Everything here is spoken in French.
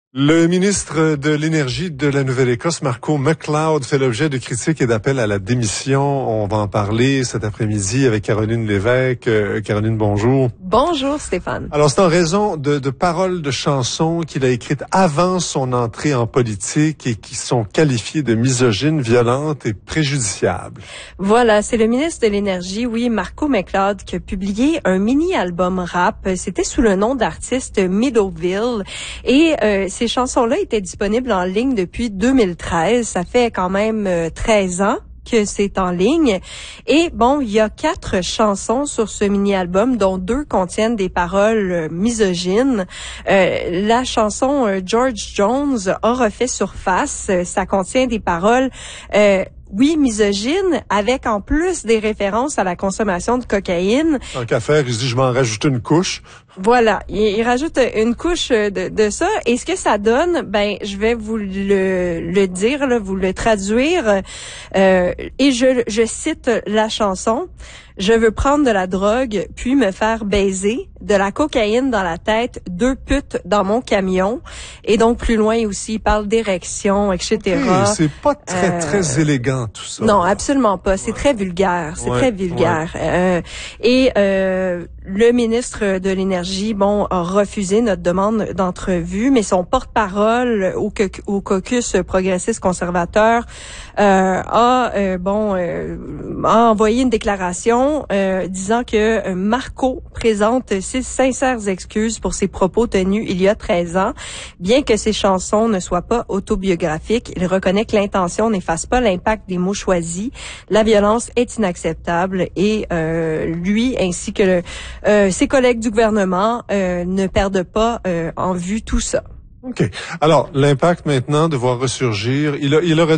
Le ministre de l'Énergie de la Nouvelle-Écosse, Marco McLeod, fait l'objet de critiques et d'appels à la démission. On va en parler cet après-midi avec Caroline Lévesque. Caroline, bonjour. Bonjour Stéphane. Alors, c'est en raison de paroles de chansons qu'il a écrites avant son entrée en politique et qui sont qualifiées de misogynes, violentes et préjudiciables. Voilà, c'est le ministre de l'Énergie, Marco McLeod, qui a publié un mini-album rap. C'était sous le nom d'artiste Middleville. Et ces chansons-là étaient disponibles en ligne depuis 2013. Ça fait quand même 13 ans que c'est en ligne. Et bon, il y a 4 chansons sur ce mini-album, dont 2 contiennent des paroles misogynes. La chanson George Jones a refait surface. Ça contient des paroles misogyne, avec en plus des références à la consommation de cocaïne. Tant qu'à faire, il se dit, je vais en rajouter une couche. Voilà, il rajoute une couche de ça. Et ce que ça donne, je vais vous le dire, là, vous le traduire. Et je cite la chanson. Je veux prendre de la drogue, puis me faire baiser, de la cocaïne dans la tête, 2 putes dans mon camion. Et donc, plus loin aussi, il parle d'érection, etc. Okay, c'est pas très élégant, tout ça. Non, absolument pas. C'est très vulgaire. C'est très vulgaire. Le ministre de l'Énergie, a refusé notre demande d'entrevue, mais son porte-parole au caucus progressiste conservateur a envoyé une déclaration disant que Marco présente ses sincères excuses pour ses propos tenus il y a 13 ans. Bien que ses chansons ne soient pas autobiographiques, il reconnaît que l'intention n'efface pas l'impact des mots choisis. La violence est inacceptable et lui ainsi que ses collègues du gouvernement ne perdent pas en vue tout ça. OK. Alors, l'impact maintenant de voir ressurgir, il aurait